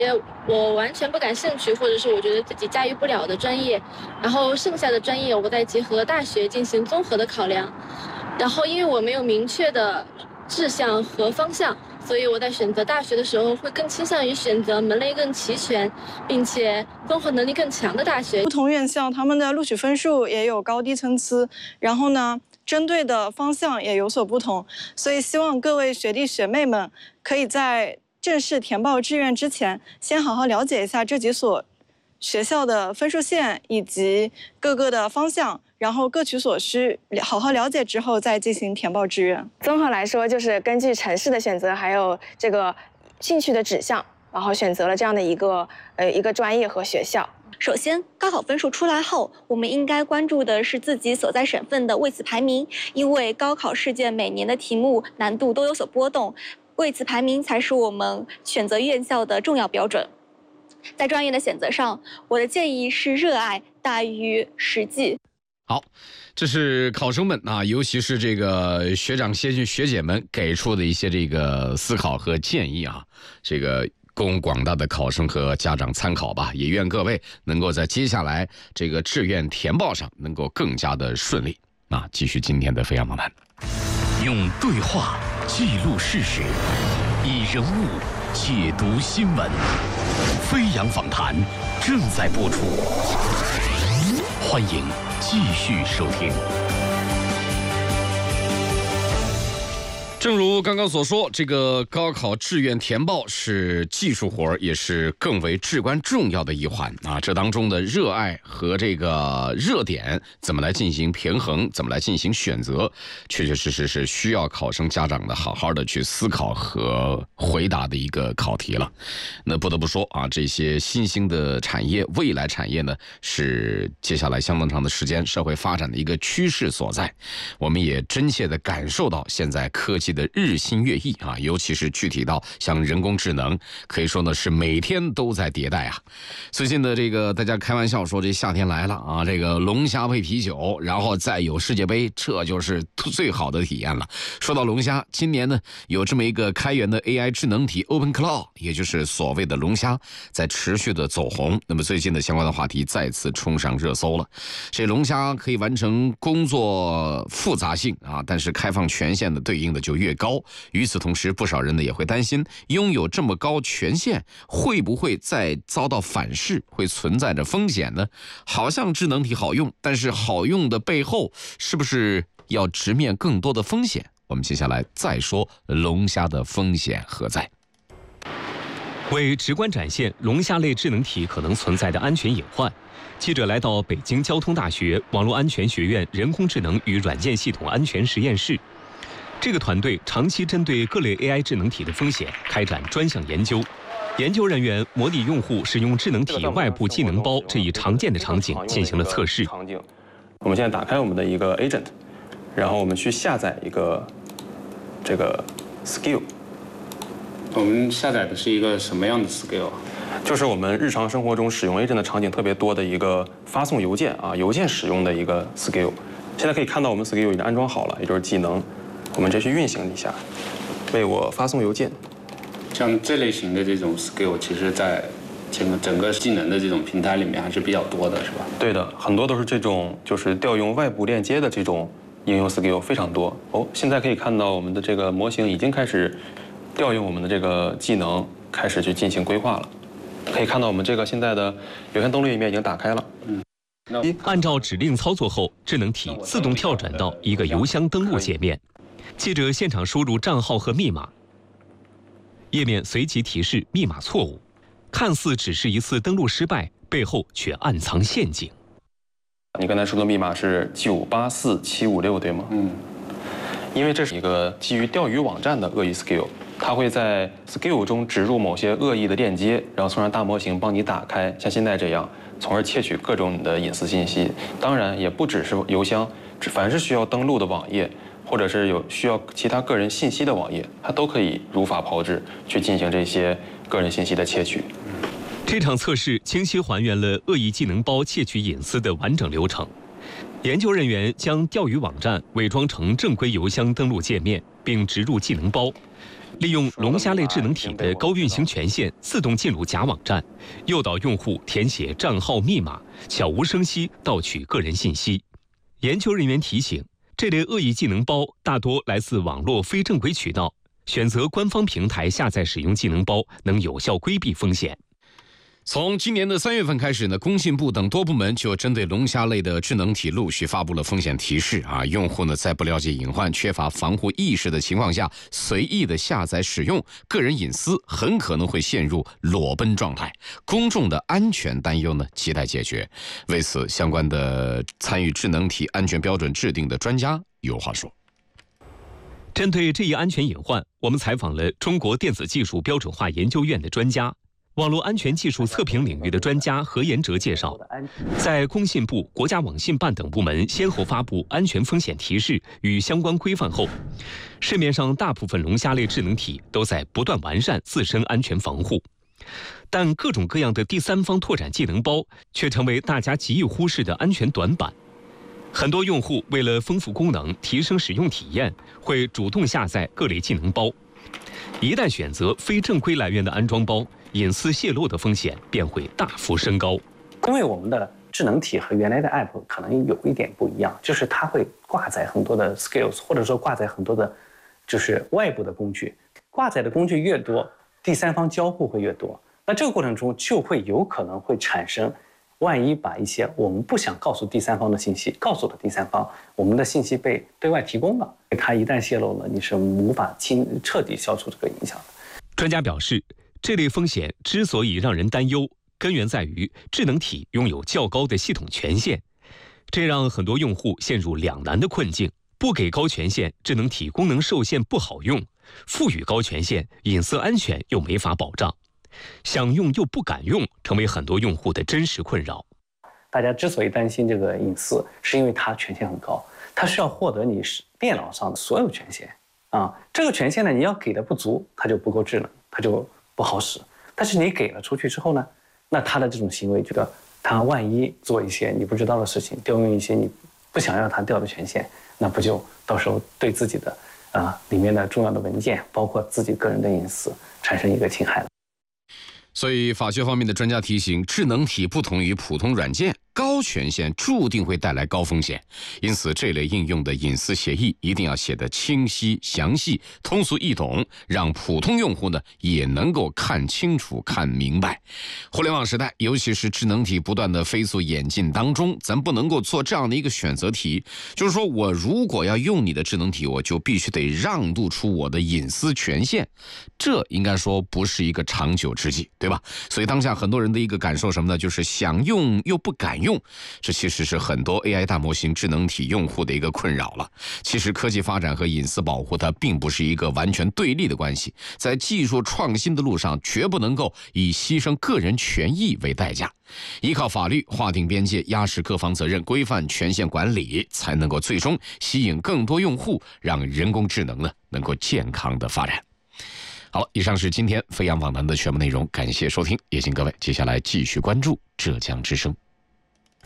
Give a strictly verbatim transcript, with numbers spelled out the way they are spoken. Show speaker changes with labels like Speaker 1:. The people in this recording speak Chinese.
Speaker 1: 我完全不感兴趣，或者是我觉得自己驾驭不了的专业，然后剩下的专业我再结合大学进行综合的考量。然后因为我没有明确的志向和方向，所以我在选择大学的时候会更倾向于选择门类更齐全，并且综合能力更强的大学。
Speaker 2: 不同院校他们的录取分数也有高低参差，然后呢，针对的方向也有所不同，所以希望各位学弟学妹们可以在正式填报志愿之前，先好好了解一下这几所学校的分数线以及各个的方向，然后各取所需，好好了解之后再进行填报志愿。
Speaker 3: 综合来说，就是根据城市的选择，还有这个兴趣的指向，然后选择了这样的一个呃一个专业和学校。
Speaker 4: 首先，高考分数出来后，我们应该关注的是自己所在省份的位次排名，因为高考试卷每年的题目难度都有所波动，位次排名才是我们选择院校的重要标准。在专业的选择上，我的建议是热爱大于实际。
Speaker 5: 好，这是考生们啊，尤其是这个学长学学姐们给出的一些这个思考和建议啊，这个供广大的考生和家长参考吧。也愿各位能够在接下来这个志愿填报上能够更加的顺利。啊，继续今天的飞扬访谈，
Speaker 6: 用对话记录事实，以人物解读新闻。飞扬访谈正在播出，欢迎继续收听。
Speaker 5: 正如刚刚所说，这个高考志愿填报是技术活，也是更为至关重要的一环啊。这当中的热爱和这个热点怎么来进行平衡，怎么来进行选择，确确实实是需要考生家长的好好的去思考和回答的一个考题了。那不得不说啊，这些新兴的产业、未来产业呢，是接下来相当长的时间社会发展的一个趋势所在。我们也真切地感受到现在科技的日新月异啊，尤其是具体到像人工智能，可以说呢是每天都在迭代啊。最近的这个大家开玩笑说这夏天来了啊，这个龙虾配啤酒，然后再有世界杯，这就是最好的体验了。说到龙虾，今年呢有这么一个开源的 A I 智能体 OpenClaw， 也就是所谓的龙虾，在持续的走红。那么最近的相关的话题再次冲上热搜了。这龙虾可以完成工作复杂性啊，但是开放权限的对应的就越高。与此同时，不少人呢也会担心，拥有这么高权限，会不会再遭到反噬，会存在着风险呢？好像智能体好用，但是好用的背后，是不是要直面更多的风险？我们接下来再说龙虾的风险何在。
Speaker 7: 为直观展现龙虾类智能体可能存在的安全隐患，记者来到北京交通大学网络安全学院人工智能与软件系统安全实验室。这个团队长期针对各类 A I 智能体的风险开展专项研究。研究人员模拟用户使用智能体外部技能包这一常见的场景进行了测试。
Speaker 8: 我们现在打开我们的一个 agent， 然后我们去下载一个这个 skill。
Speaker 9: 我们下载的是一个什么样的 skill？
Speaker 8: 就是我们日常生活中使用 agent 的场景特别多的一个发送邮件啊，邮件使用的一个 skill。现在可以看到我们 skill 已经安装好了，也就是技能。我们这去运行一下，为我发送邮件。
Speaker 9: 像这类型的这种 skill， 其实在整个整个技能的这种平台里面还是比较多的，是吧？
Speaker 8: 对的，很多都是这种就是调用外部链接的这种应用 skill 非常多。哦，现在可以看到我们的这个模型已经开始调用我们的这个技能，开始去进行规划了。可以看到我们这个现在的邮箱登录页面已经打开了。嗯。
Speaker 7: 按照指令操作后，智能体自动跳转到一个邮箱登录界面。记者现场输入账号和密码，页面随即提示密码错误，看似只是一次登录失败，背后却暗藏陷阱。
Speaker 8: 你刚才说的密码是九八四七五六，对吗？嗯。因为这是一个基于钓鱼网站的恶意 skill， 它会在 skill 中植入某些恶意的链接，然后从而大模型帮你打开，像现在这样，从而窃取各种你的隐私信息。当然，也不只是邮箱，凡是需要登录的网页，或者是有需要其他个人信息的网页，它都可以如法炮制去进行这些个人信息的窃取。
Speaker 7: 这场测试清晰还原了恶意技能包窃取隐私的完整流程。研究人员将钓鱼网站伪装成正规邮箱登录界面，并植入技能包。 利用龙虾类智能体的高运行权限自动进入假网站，诱导用户填写账号密码，悄无声息盗取个人信息。研究人员提醒，这类恶意技能包大多来自网络非正规渠道，选择官方平台下载使用技能包，能有效规避风险。
Speaker 5: 从今年的三月份开始呢，工信部等多部门就针对龙虾类的智能体陆续发布了风险提示啊。用户呢在不了解隐患、缺乏防护意识的情况下，随意的下载使用，个人隐私很可能会陷入裸奔状态。公众的安全担忧呢亟待解决。为此，相关的参与智能体安全标准制定的专家有话说。
Speaker 7: 针对这一安全隐患，我们采访了中国电子技术标准化研究院的专家。网络安全技术测评领域的专家何延哲介绍，在工信部、国家网信办等部门先后发布安全风险提示与相关规范后，市面上大部分龙虾类智能体都在不断完善自身安全防护，但各种各样的第三方拓展技能包却成为大家极易忽视的安全短板。很多用户为了丰富功能、提升使用体验，会主动下载各类技能包。一旦选择非正规来源的安装包，隐私泄露的风险便会大幅升高。
Speaker 10: 因为我们的智能体和原来的 App 可能有一点不一样，就是它会挂载很多的 skills， 或者说挂载很多的，就是外部的工具。挂载的工具越多，第三方交互会越多。那这个过程中就会有可能会产生，万一把一些我们不想告诉第三方的信息告诉了第三方，我们的信息被对外提供了，它一旦泄露了，你是无法清彻底消除这个影响的。
Speaker 7: 专家表示，这类风险之所以让人担忧，根源在于智能体拥有较高的系统权限，这让很多用户陷入两难的困境。不给高权限，智能体功能受限不好用；赋予高权限，隐私安全又没法保障。想用又不敢用，成为很多用户的真实困扰。
Speaker 10: 大家之所以担心这个隐私，是因为它权限很高，它需要获得你电脑上的所有权限啊。这个权限呢，你要给的不足，它就不够智能，它就不好使。但是你给了出去之后呢，那它的这种行为，觉得它万一做一些你不知道的事情，调用一些你不想让它调的权限，那不就到时候对自己的啊、呃、里面的重要的文件，包括自己个人的隐私产生一个侵害了。
Speaker 5: 所以法学方面的专家提醒，智能体不同于普通软件，高权限注定会带来高风险，因此这类应用的隐私协议一定要写得清晰、详细、通俗易懂，让普通用户呢也能够看清楚、看明白。互联网时代，尤其是智能体不断的飞速演进当中，咱不能够做这样的一个选择题，就是说我如果要用你的智能体，我就必须得让渡出我的隐私权限，这应该说不是一个长久之计，对吧？所以当下很多人的一个感受什么呢？就是想用又不敢用，这其实是很多 A I 大模型智能体用户的一个困扰了。其实科技发展和隐私保护它并不是一个完全对立的关系，在技术创新的路上，绝不能够以牺牲个人权益为代价。依靠法律划定边界，压实各方责任，规范权限管理，才能够最终吸引更多用户，让人工智能呢能够健康的发展。好，以上是今天飞扬访谈的全部内容，感谢收听，也请各位接下来继续关注浙江之声。